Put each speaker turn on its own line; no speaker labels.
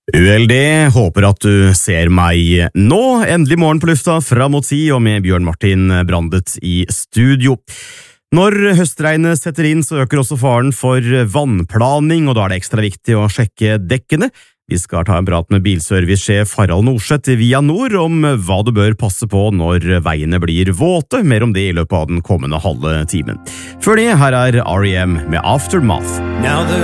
ULD håper at du ser meg nå. Endelig morgen på lufta fra mot 10 og med Bjørn Martin Brandet i studio. Når høstregnet setter inn så øker også faren for vannplaning, og da er det ekstra viktig å sjekke dekkene. Vi skal ta en prat med bilservice-sjef Harald Norseth i Via Nord om hva du bør passe på når veiene blir våte. Mer om det i løpet av den kommende halve timen. Før det, her er R.E.M. med Aftermath.